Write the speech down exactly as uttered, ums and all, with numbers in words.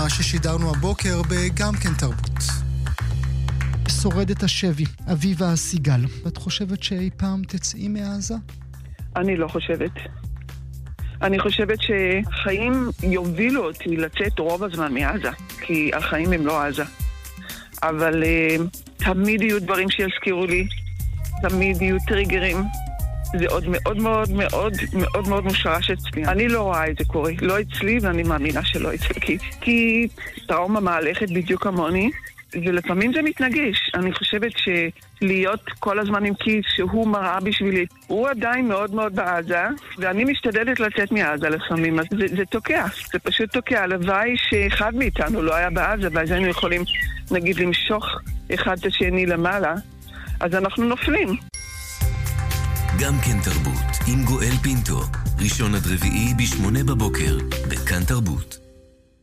מה ששידרנו הבוקר בגם כן תרבות. שורדת השבי, אביבה סיגל. את חושבת שאי פעם תצאי מעזה? אני לא חושבת. אני חושבת שחיים יובילו אותי לצאת רוב הזמן מעזה, כי החיים הם לא עזה. אבל uh, תמיד יהיו דברים שיזכירו לי, תמיד יהיו טריגרים. זה עוד מאוד מאוד מאוד מאוד מאוד מושרש אצלי. אני לא רואה את זה קורה, לא אצלי, ואני מאמינה שלא אצלי. כי טראומה מהלכת בדיוק כמוני, ולפעמים זה מתנגש. אני חושבת שלהיות כל הזמן עם כיס שהוא מראה בשבילי, הוא עדיין מאוד מאוד בעזה, ואני משתדלת לצאת מעזה לפעמים, אז זה, זה תוקע, זה פשוט תוקע. הלוואי שאחד מאיתנו לא היה בעזה, ואז היינו יכולים, נגיד, למשוך אחד את השני למעלה, אז אנחנו נופלים. גם כן תרבות, עם גואל פינטו, ראשון עד רביעי בשמונה בבוקר, בכאן תרבות.